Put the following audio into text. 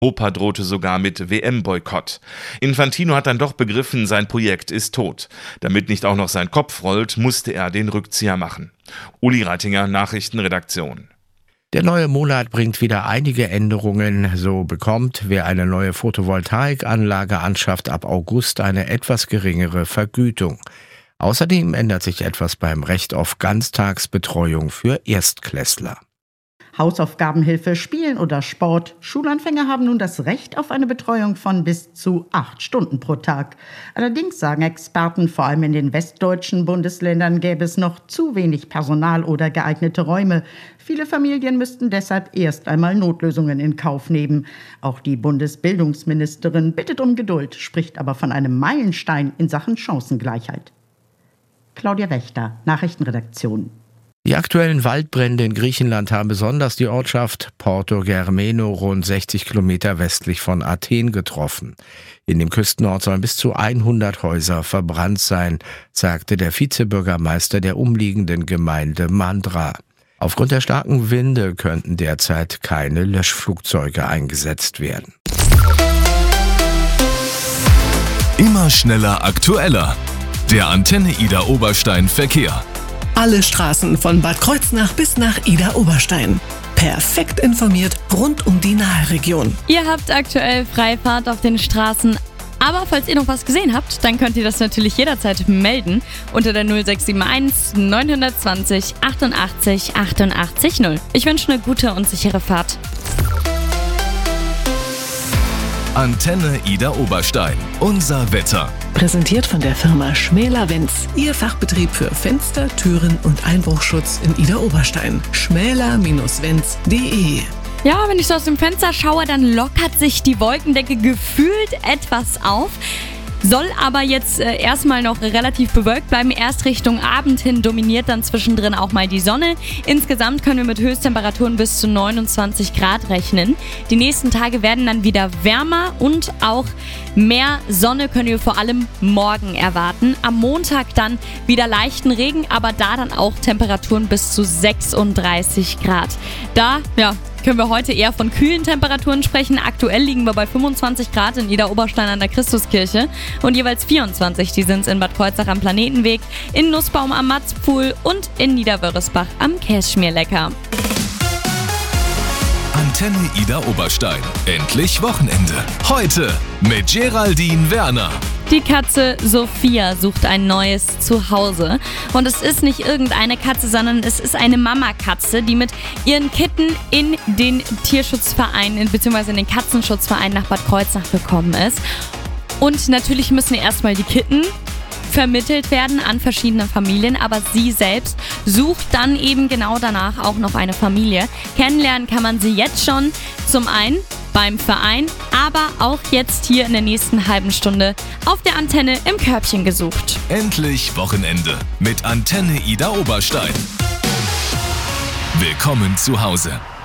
Opa drohte sogar mit WM-Boykott. Infantino hat dann doch begriffen, sein Projekt ist tot. Damit nicht auch noch sein Kopf rollt, musste er den Rückzieher machen. Uli Reitinger, Nachrichtenredaktion. Der neue Monat bringt wieder einige Änderungen. So bekommt, wer eine neue Photovoltaikanlage anschafft, ab August eine etwas geringere Vergütung. Außerdem ändert sich etwas beim Recht auf Ganztagsbetreuung für Erstklässler. Hausaufgabenhilfe, Spielen oder Sport. Schulanfänger haben nun das Recht auf eine Betreuung von bis zu 8 Stunden pro Tag. Allerdings sagen Experten, vor allem in den westdeutschen Bundesländern gäbe es noch zu wenig Personal oder geeignete Räume. Viele Familien müssten deshalb erst einmal Notlösungen in Kauf nehmen. Auch die Bundesbildungsministerin bittet um Geduld, spricht aber von einem Meilenstein in Sachen Chancengleichheit. Claudia Wächter, Nachrichtenredaktion. Die aktuellen Waldbrände in Griechenland haben besonders die Ortschaft Porto Germeno rund 60 Kilometer westlich von Athen getroffen. In dem Küstenort sollen bis zu 100 Häuser verbrannt sein, sagte der Vizebürgermeister der umliegenden Gemeinde Mandra. Aufgrund der starken Winde könnten derzeit keine Löschflugzeuge eingesetzt werden. Immer schneller, aktueller. Der Antenne Ida Oberstein Verkehr. Alle Straßen von Bad Kreuznach bis nach Ida Oberstein. Perfekt informiert rund um die Nahe-Region. Ihr habt aktuell Freifahrt auf den Straßen. Aber falls ihr noch was gesehen habt, dann könnt ihr das natürlich jederzeit melden unter der 0671 920 88 88 0. Ich wünsche eine gute und sichere Fahrt. Antenne Ida Oberstein. Unser Wetter. Präsentiert von der Firma Schmäler-Wenz. Ihr Fachbetrieb für Fenster, Türen und Einbruchschutz in Ida Oberstein. schmäler-wenz.de. Ja, wenn ich so aus dem Fenster schaue, dann lockert sich die Wolkendecke gefühlt etwas auf. Soll aber jetzt erstmal noch relativ bewölkt bleiben. Erst Richtung Abend hin dominiert dann zwischendrin auch mal die Sonne. Insgesamt können wir mit Höchsttemperaturen bis zu 29 Grad rechnen. Die nächsten Tage werden dann wieder wärmer und auch mehr Sonne können wir vor allem morgen erwarten. Am Montag dann wieder leichten Regen, aber da dann auch Temperaturen bis zu 36 Grad. Da, können wir heute eher von kühlen Temperaturen sprechen. Aktuell liegen wir bei 25 Grad in Ida Oberstein an der Christuskirche und jeweils 24. Die sind es in Bad Kreuznach am Planetenweg, in Nussbaum am Matzpfuhl und in Niederwörresbach am Kässchmierlecker. Antenne Ida Oberstein. Endlich Wochenende. Heute mit Geraldine Werner. Die Katze Sophia sucht ein neues Zuhause. Und es ist nicht irgendeine Katze, sondern es ist eine Mamakatze, die mit ihren Kitten in den Tierschutzverein bzw. in den Katzenschutzverein nach Bad Kreuznach gekommen ist. Und natürlich müssen erstmal die Kitten vermittelt werden an verschiedene Familien, aber sie selbst sucht dann eben genau danach auch noch eine Familie. Kennenlernen kann man sie jetzt schon, zum einen beim Verein, aber auch jetzt hier in der nächsten halben Stunde auf der Antenne im Körbchen gesucht. Endlich Wochenende mit Antenne Ida Oberstein. Willkommen zu Hause.